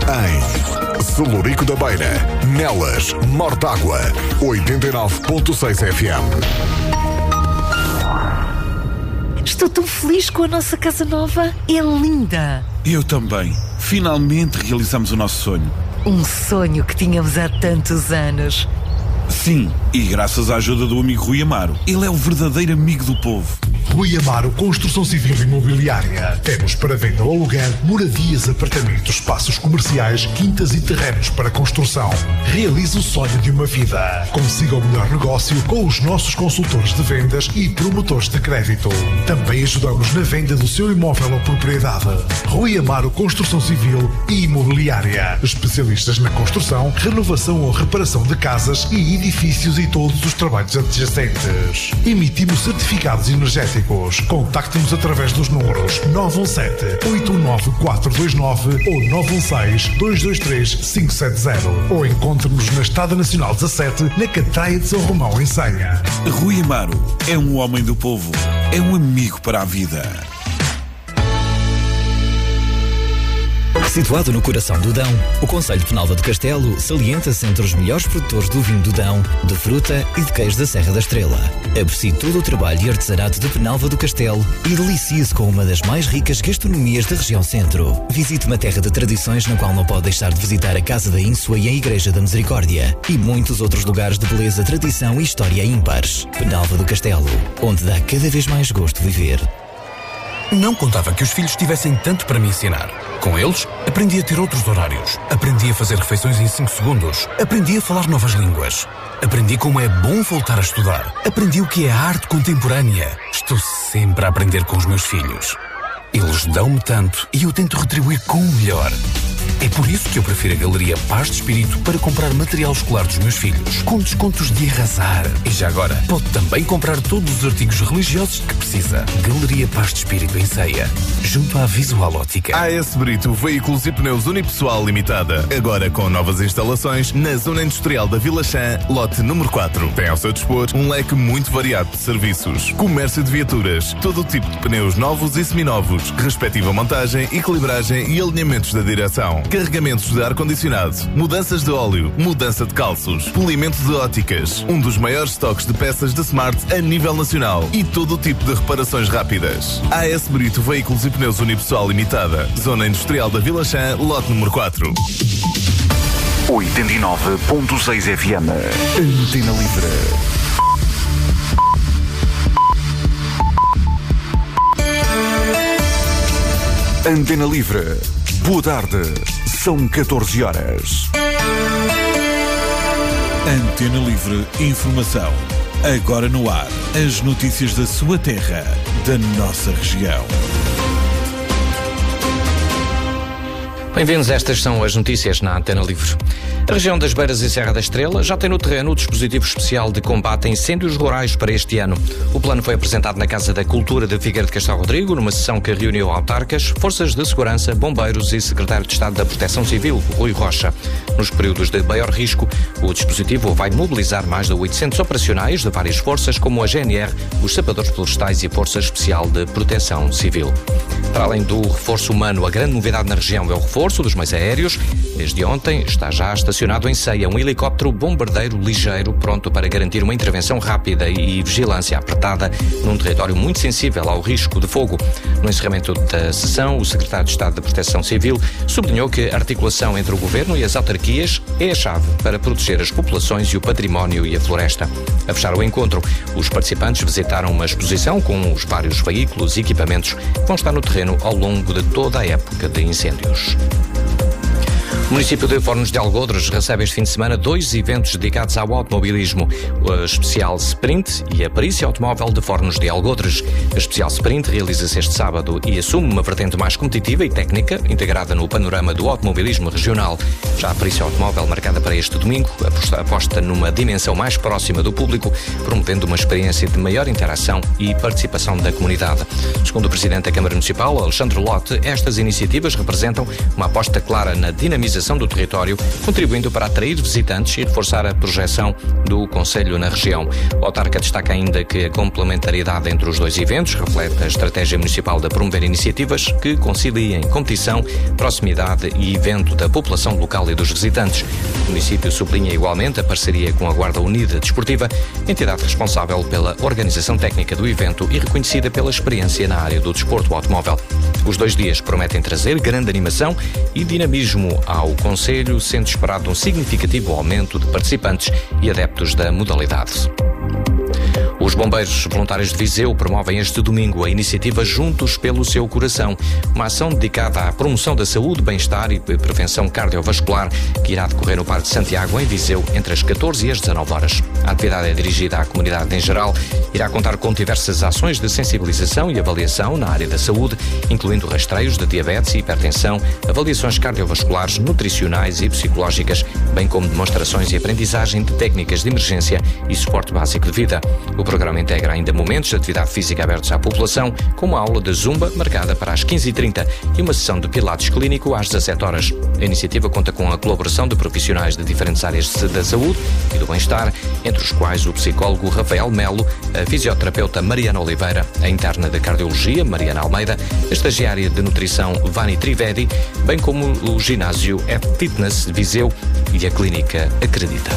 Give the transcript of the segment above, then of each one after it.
em Celurico da Beira, Nelas, Mortágua, 89.6 FM. Estou tão feliz com a nossa casa nova. É linda. Eu também. Finalmente realizamos o nosso sonho. Um sonho que tínhamos há tantos anos. Sim, e graças à ajuda do amigo Rui Amaro. Ele é o verdadeiro amigo do povo. Rui Amaro Construção Civil e Imobiliária. Temos para venda ou aluguer moradias, apartamentos, espaços comerciais, quintas e terrenos para construção. Realize o sonho de uma vida. Consiga o melhor negócio com os nossos consultores de vendas e promotores de crédito. Também ajudamos na venda do seu imóvel ou propriedade. Rui Amaro Construção Civil e Imobiliária. Especialistas na construção, renovação ou reparação de casas e edifícios e todos os trabalhos adjacentes. Emitimos certificados energéticos. Contacte-nos através dos números 917-89429 ou 916-223-570 ou encontre-nos na Estrada Nacional 17, na Catraia de São Romão, em Senha. Rui Amaro é um homem do povo, é um amigo para a vida. Situado no coração do Dão, o concelho de Penalva do Castelo salienta-se entre os melhores produtores do vinho do Dão, de fruta e de queijo da Serra da Estrela. Aprecie todo o trabalho e artesanato de Penalva do Castelo e delicie-se com uma das mais ricas gastronomias da região centro. Visite uma terra de tradições na qual não pode deixar de visitar a Casa da Ínsua e a Igreja da Misericórdia e muitos outros lugares de beleza, tradição e história ímpares. Penalva do Castelo, onde dá cada vez mais gosto viver. Não contava que os filhos tivessem tanto para me ensinar. Com eles, aprendi a ter outros horários. Aprendi a fazer refeições em 5 segundos. Aprendi a falar novas línguas. Aprendi como é bom voltar a estudar. Aprendi o que é a arte contemporânea. Estou sempre a aprender com os meus filhos. Eles dão-me tanto e eu tento retribuir com o melhor. É por isso que eu prefiro a Galeria Paz de Espírito para comprar material escolar dos meus filhos, com descontos de arrasar. E já agora, pode também comprar todos os artigos religiosos que precisa. Galeria Paz de Espírito em Ceia, junto à Visual Ótica. AS Brito Veículos e Pneus Unipessoal Limitada. Agora com novas instalações na Zona Industrial da Vila Chã, lote número 4. Tem ao seu dispor um leque muito variado de serviços. Comércio de viaturas, todo o tipo de pneus novos e seminovos, respectiva montagem, equilibragem e alinhamentos da direção. Carregamentos de ar-condicionado, mudanças de óleo, mudança de calços, polimento de óticas, um dos maiores estoques de peças de Smart a nível nacional e todo o tipo de reparações rápidas. AS Brito Veículos e Pneus Unipessoal Limitada, Zona Industrial da Vila Chã, lote número 4. 89.6 FM. Antena Livre. Antena Livre. Boa tarde. São 14 horas. Antena Livre Informação. Agora no ar. As notícias da sua terra, da nossa região. Bem-vindos, estas são as notícias na Antena Livre. A região das Beiras e Serra da Estrela já tem no terreno o dispositivo especial de combate a incêndios rurais para este ano. O plano foi apresentado na Casa da Cultura de Figueira de Castelo Rodrigo, numa sessão que reuniu autarcas, forças de segurança, bombeiros e secretário de Estado da Proteção Civil, Rui Rocha. Nos períodos de maior risco, o dispositivo vai mobilizar mais de 800 operacionais de várias forças, como a GNR, os sapadores florestais e a Força Especial de Proteção Civil. Para além do reforço humano, a grande novidade na região é o reforço dos meios aéreos. Desde ontem está já estacionado em Ceia um helicóptero bombardeiro ligeiro pronto para garantir uma intervenção rápida e vigilância apertada num território muito sensível ao risco de fogo. No encerramento da sessão, o secretário de Estado da Proteção Civil sublinhou que a articulação entre o governo e as autarquias é a chave para proteger as populações e o património e a floresta. A fechar o encontro, os participantes visitaram uma exposição com os vários veículos e equipamentos que vão estar no terreno ao longo de toda a época de incêndios. O município de Fornos de Algodres recebe este fim de semana 2 eventos dedicados ao automobilismo. A Especial Sprint e a Perícia Automóvel de Fornos de Algodres. A Especial Sprint realiza-se este sábado e assume uma vertente mais competitiva e técnica, integrada no panorama do automobilismo regional. Já a Perícia Automóvel, marcada para este domingo, aposta numa dimensão mais próxima do público, promovendo uma experiência de maior interação e participação da comunidade. Segundo o Presidente da Câmara Municipal, Alexandre Lote, estas iniciativas representam uma aposta clara na dinamização dinamização do território, contribuindo para atrair visitantes e reforçar a projeção do concelho na região. O autarca destaca ainda que a complementariedade entre os dois eventos reflete a estratégia municipal de promover iniciativas que conciliem competição, proximidade e evento da população local e dos visitantes. O município sublinha igualmente a parceria com a Guarda Unida Desportiva, entidade responsável pela organização técnica do evento e reconhecida pela experiência na área do desporto automóvel. Os 2 dias prometem trazer grande animação e dinamismo ao concelho, sendo esperado um significativo aumento de participantes e adeptos da modalidade. Os bombeiros voluntários de Viseu promovem este domingo a iniciativa Juntos pelo Seu Coração, uma ação dedicada à promoção da saúde, bem-estar e prevenção cardiovascular que irá decorrer no Parque de Santiago, em Viseu, entre as 14 e as 19 horas. A atividade é dirigida à comunidade em geral, irá contar com diversas ações de sensibilização e avaliação na área da saúde, incluindo rastreios de diabetes e hipertensão, avaliações cardiovasculares, nutricionais e psicológicas, bem como demonstrações e aprendizagem de técnicas de emergência e suporte básico de vida. O programa integra ainda momentos de atividade física abertos à população, com uma aula de Zumba marcada para as 15h30 e uma sessão de Pilates clínico às 17 horas. A iniciativa conta com a colaboração de profissionais de diferentes áreas da saúde e do bem-estar, entre os quais o psicólogo Rafael Melo, a fisioterapeuta Mariana Oliveira, a interna de cardiologia Mariana Almeida, a estagiária de nutrição Vani Trivedi, bem como o ginásio Fitness Viseu e a clínica Acredita.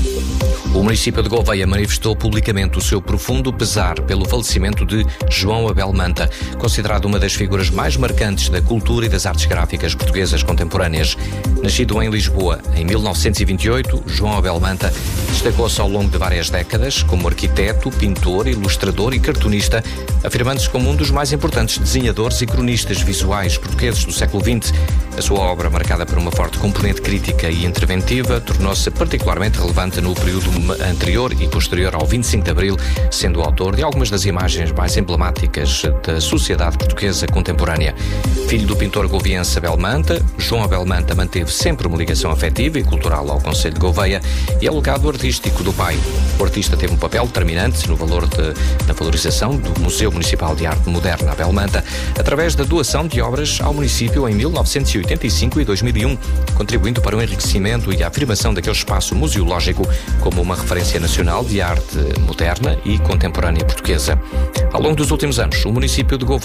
O município de Gouveia manifestou publicamente o seu profundo pesar pelo falecimento de João Abel Manta, considerado uma das figuras mais marcantes da cultura e das artes gráficas portuguesas contemporâneas. Nascido em Lisboa em 1928, João Abel Manta destacou-se ao longo de várias décadas como arquiteto, pintor, ilustrador e cartunista, afirmando-se como um dos mais importantes desenhadores e cronistas visuais portugueses do século XX. A sua obra, marcada por uma forte componente crítica e interventiva, tornou-se particularmente relevante no período anterior e posterior ao 25 de Abril, sendo o autor de algumas das imagens mais emblemáticas da sociedade portuguesa contemporânea. Filho do pintor gouviense Abel Manta, João Abel Manta manteve sempre uma ligação afetiva e cultural ao concelho de Gouveia e ao legado artístico do pai. O artista teve um papel determinante na valorização do Museu Municipal de Arte Moderna Abel Manta, através da doação de obras ao município em 1985 e 2001, contribuindo para o enriquecimento e a afirmação daquele espaço museológico como uma referência nacional de arte moderna e contemporânea portuguesa. Ao longo dos últimos anos, o município de Gouveia